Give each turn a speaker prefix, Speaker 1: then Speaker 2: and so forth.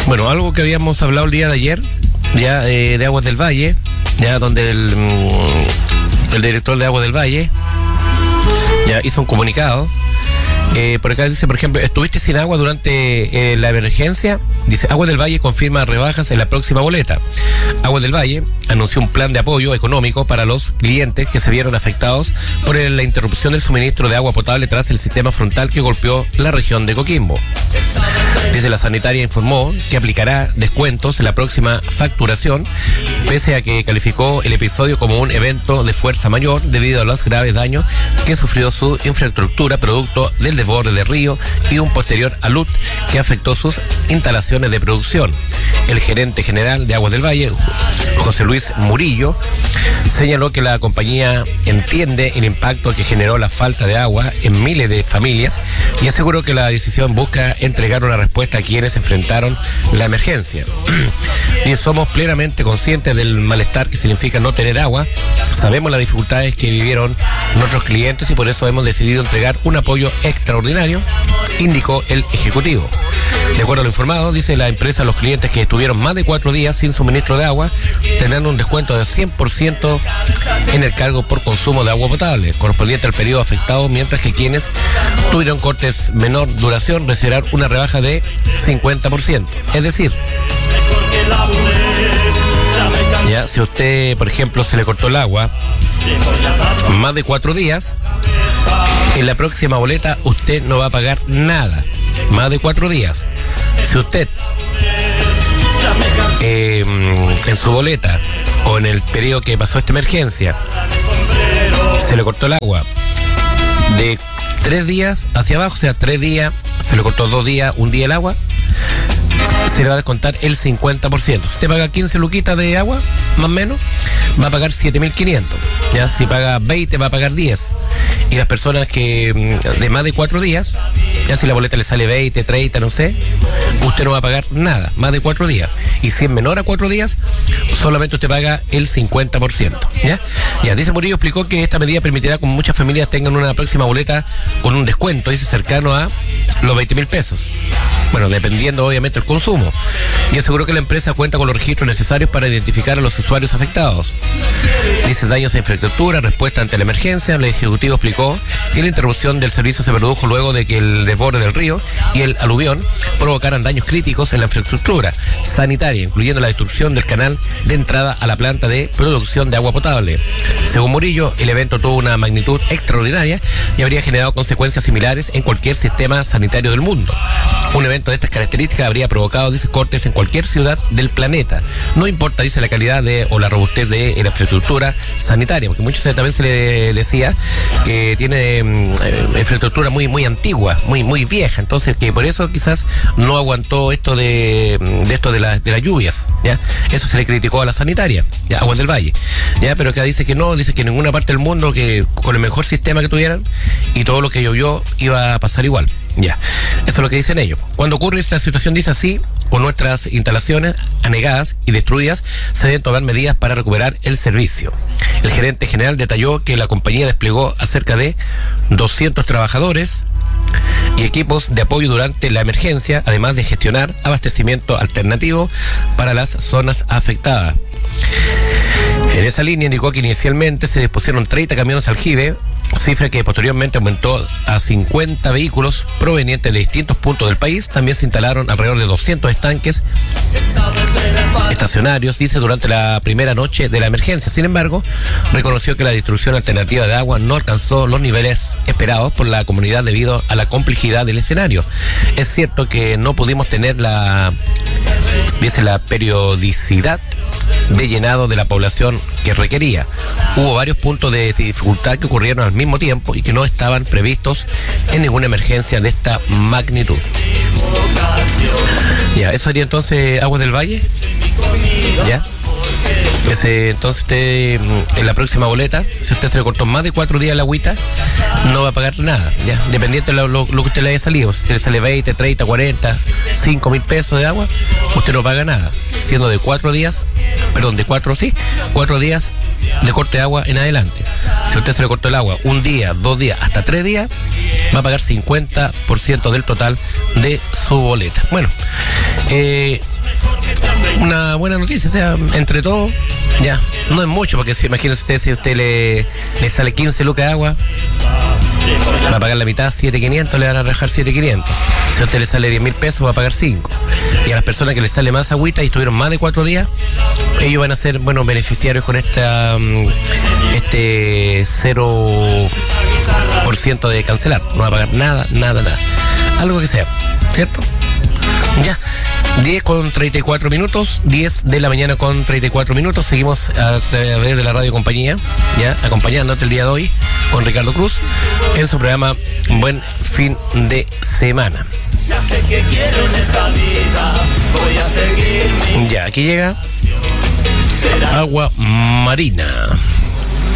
Speaker 1: Bueno, algo que habíamos hablado el día de ayer, ya de Aguas del Valle, ya donde el director de Aguas del Valle ya hizo un comunicado. Por acá dice, por ejemplo, ¿estuviste sin agua durante la emergencia? Dice, Aguas del Valle confirma rebajas en la próxima boleta. Aguas del Valle anunció un plan de apoyo económico para los clientes que se vieron afectados por la interrupción del suministro de agua potable tras el sistema frontal que golpeó la región de Coquimbo. Dice, la sanitaria informó que aplicará descuentos en la próxima facturación, pese a que calificó el episodio como un evento de fuerza mayor debido a los graves daños que sufrió su infraestructura producto del desborde del río y un posterior alud que afectó sus instalaciones de producción. El gerente general de Aguas del Valle, José Luis Murillo, señaló que la compañía entiende el impacto que generó la falta de agua en miles de familias y aseguró que la decisión busca entregar una respuesta a quienes enfrentaron la emergencia. Y somos plenamente conscientes del malestar que significa no tener agua, sabemos las dificultades que vivieron nuestros clientes y por eso hemos decidido entregar un apoyo extraordinario, indicó el ejecutivo. De acuerdo a lo informado, dice la empresa, los clientes que estuvieron más de 4 días sin suministro de agua tendrán un descuento de 100% en el cargo por consumo de agua potable, correspondiente al periodo afectado, mientras que quienes tuvieron cortes menor duración recibirán una rebaja de 50%. Es decir, ya si usted, por ejemplo, se le cortó el agua más de 4 días, en la próxima boleta usted no va a pagar nada. Más de 4 días. Si usted en su boleta o en el periodo que pasó esta emergencia se le cortó el agua de 3 días hacia abajo, o sea, 3 días, se le cortó 2 días, 1 día el agua, se le va a descontar el 50%. Si usted paga 15 luquitas de agua, más o menos, va a pagar 7.500. Ya, si paga 20, va a pagar 10. Y las personas que de más de 4 días, ya si la boleta le sale 20, 30, no sé, usted no va a pagar nada, más de 4 días. Y si es menor a 4 días, solamente usted paga el 50%. Ya, dice Murillo, explicó que esta medida permitirá que muchas familias tengan una próxima boleta con un descuento, dice, cercano a los 20.000 pesos. Bueno, dependiendo obviamente del consumo. Y aseguró que la empresa cuenta con los registros necesarios para identificar a los usuarios afectados. Dice, daños a infraestructura, respuesta ante la emergencia. El ejecutivo explicó que la interrupción del servicio se produjo luego de que el desborde del río y el aluvión provocaran daños críticos en la infraestructura sanitaria, incluyendo la destrucción del canal de entrada a la planta de producción de agua potable. Según Murillo, el evento tuvo una magnitud extraordinaria y habría generado consecuencias similares en cualquier sistema sanitario del mundo. Un evento de estas características habría provocado, dice, cortes en cualquier ciudad del planeta. No importa, dice, la calidad o la robustez de la infraestructura sanitaria, porque muchos también se le decía que tiene infraestructura muy antigua, muy vieja, entonces que por eso quizás no aguantó esto de las lluvias, ¿ya? Eso se le criticó a la sanitaria, ¿ya? Aguas del Valle, ¿ya? Pero acá dice que no, dice que en ninguna parte del mundo, que con el mejor sistema que tuvieran y todo lo que llovió iba a pasar igual. Ya, eso es lo que dicen ellos. Cuando ocurre esta situación, dice así, con nuestras instalaciones anegadas y destruidas, se deben tomar medidas para recuperar el servicio. El gerente general detalló que la compañía desplegó a cerca de 200 trabajadores y equipos de apoyo durante la emergencia, además de gestionar abastecimiento alternativo para las zonas afectadas. En esa línea indicó que inicialmente se dispusieron 30 camiones aljibe, cifra que posteriormente aumentó a 50 vehículos provenientes de distintos puntos del país. También se instalaron alrededor de 200 estanques estacionarios, dice, durante la primera noche de la emergencia. Sin embargo, reconoció que la distribución alternativa de agua no alcanzó los niveles esperados por la comunidad debido a la complejidad del escenario. Es cierto que no pudimos tener la periodicidad de llenado de la población que requería. Hubo varios puntos de dificultad que ocurrieron al mismo tiempo y que no estaban previstos en ninguna emergencia de esta magnitud. Ya, eso sería entonces Aguas del Valle. Ya. Entonces usted en la próxima boleta, si usted se le cortó más de 4 días la agüita, no va a pagar nada, ya, dependiente de lo que usted le haya salido. Si le sale 20, 30, 40, 5.000 pesos de agua, usted no paga nada, siendo de 4 días de corte de agua en adelante. Si usted se le cortó el agua 1 día, 2 días, hasta 3 días, va a pagar 50% del total de su boleta. Bueno, una buena noticia, o sea, entre todos, ya, no es mucho, porque si imagínense usted, si a usted le sale 15 lucas de agua, va a pagar la mitad, 7.500, le van a rebajar 7.500. Si a usted le sale 10.000 pesos, va a pagar 5. Y a las personas que les sale más agüita y estuvieron más de 4 días, ellos van a ser, bueno, beneficiarios con este 0% de cancelar. No va a pagar nada. Algo que sea, ¿cierto? Ya. 10:34, 10 de la mañana con 34 minutos. Seguimos a través de la radio compañía, ya, acompañándote el día de hoy con Ricardo Cruz en su programa Buen Fin de Semana. Ya, aquí llega Agua Marina.